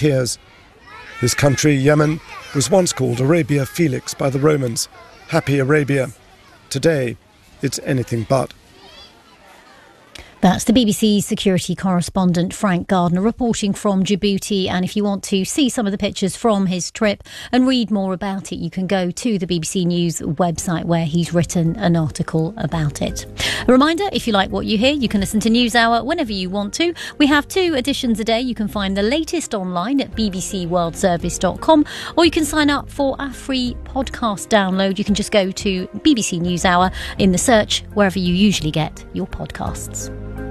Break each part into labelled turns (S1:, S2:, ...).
S1: tears. His country, Yemen, was once called Arabia Felix by the Romans, Happy Arabia. Today, it's anything but.
S2: That's the BBC security correspondent Frank Gardner reporting from Djibouti. And if you want to see some of the pictures from his trip and read more about it, you can go to the BBC News website where he's written an article about it. A reminder, if you like what you hear, you can listen to NewsHour whenever you want to. We have 2 editions a day. You can find the latest online at bbcworldservice.com, or you can sign up for our free podcast download. You can just go to BBC NewsHour in the search wherever you usually get your podcasts.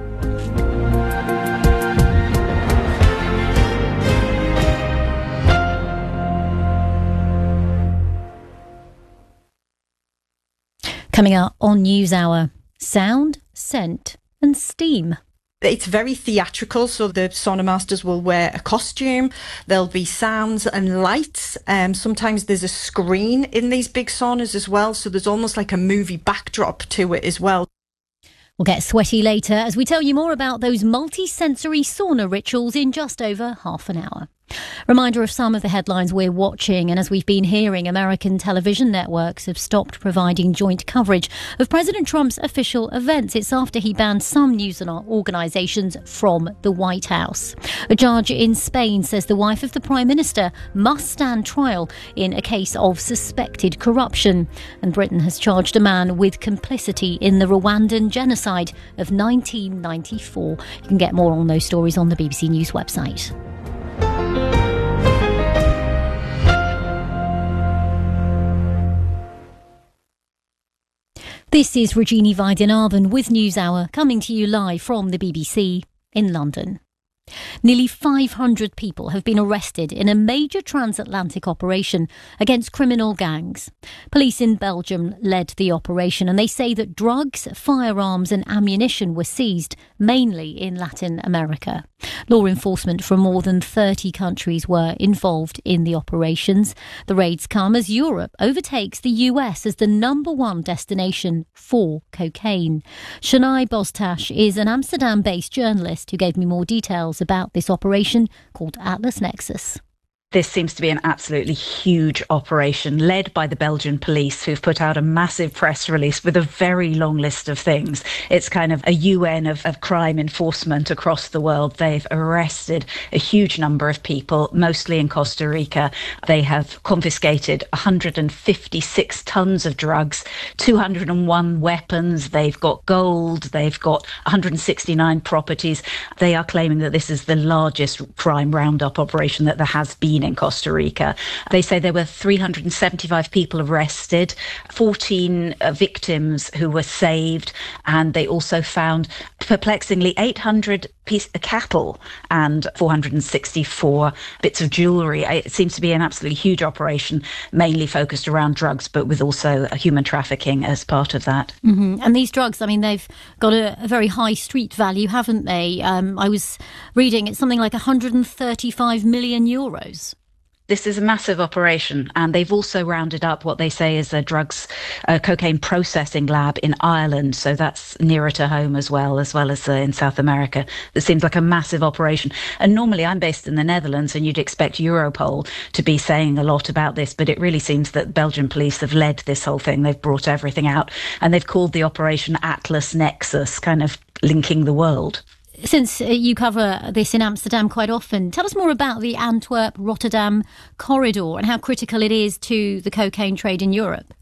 S2: Coming up on NewsHour, sound, scent and steam.
S3: It's very theatrical, so the sauna masters will wear a costume. There'll be sounds and lights. Sometimes there's a screen in these big saunas as well, so there's almost like a movie backdrop to it as well.
S2: We'll get sweaty later as we tell you more about those multi-sensory sauna rituals in just over half an hour. Reminder of some of the headlines we're watching, and as we've been hearing, American television networks have stopped providing joint coverage of President Trump's official events. It's after he banned some news organisations from the White House. A judge in Spain says the wife of the Prime Minister must stand trial in a case of suspected corruption. And Britain has charged a man with complicity in the Rwandan genocide of 1994. You can get more on those stories on the BBC News website. This is Regini Vaidyanathan with NewsHour, coming to you live from the BBC in London. Nearly 500 people have been arrested in a major transatlantic operation against criminal gangs. Police in Belgium led the operation, and they say that drugs, firearms and ammunition were seized, mainly in Latin America. Law enforcement from more than 30 countries were involved in the operations. The raids come as Europe overtakes the US as the #1 destination for cocaine. Shania Bostash is an Amsterdam-based journalist who gave me more details about this operation called Atlas Nexus.
S4: This seems to be an absolutely huge operation led by the Belgian police, who've put out a massive press release with a very long list of things. It's kind of a UN of crime enforcement across the world. They've arrested a huge number of people, mostly in Costa Rica. They have confiscated 156 tons of drugs, 201 weapons. They've got gold. They've got 169 properties. They are claiming that this is the largest crime roundup operation that there has been in Costa Rica. They say there were 375 people arrested, 14 victims who were saved, and they also found perplexingly 800 pieces of cattle and 464 bits of jewellery. It seems to be an absolutely huge operation, mainly focused around drugs, but with also human trafficking as part of that.
S2: Mm-hmm. And these drugs, I mean, they've got a very high street value, haven't they? I was reading it's something like 135 million euros.
S4: This is a massive operation, and they've also rounded up what they say is a cocaine processing lab in Ireland, so that's nearer to home as well as in South America. It seems like a massive operation. And normally I'm based in the Netherlands, and you'd expect Europol to be saying a lot about this, but it really seems that Belgian police have led this whole thing. They've brought everything out, and they've called the operation Atlas Nexus, kind of linking the world.
S2: Since you cover this in Amsterdam quite often, tell us more about the Antwerp-Rotterdam corridor and how critical it is to the cocaine trade in Europe.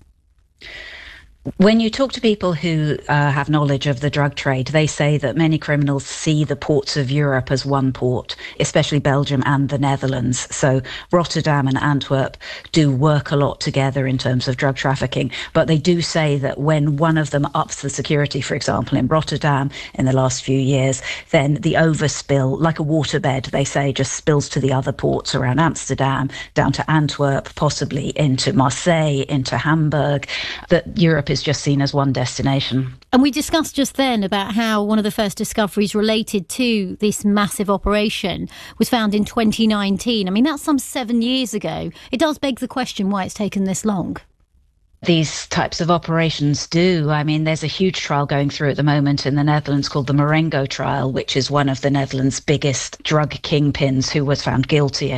S4: When you talk to people who have knowledge of the drug trade, they say that many criminals see the ports of Europe as one port, especially Belgium and the Netherlands. So Rotterdam and Antwerp do work a lot together in terms of drug trafficking. But they do say that when one of them ups the security, for example, in Rotterdam in the last few years, then the overspill, like a waterbed, they say, just spills to the other ports around Amsterdam, down to Antwerp, possibly into Marseille, into Hamburg, that Europe is just seen as one destination.
S2: And we discussed just then about how one of the first discoveries related to this massive operation was found in 2019. I mean, that's some 7 years ago. It does beg the question why it's taken this long.
S4: These types of operations do. I mean, there's a huge trial going through at the moment in the Netherlands called the Marengo trial, which is one of the Netherlands' biggest drug kingpins who was found guilty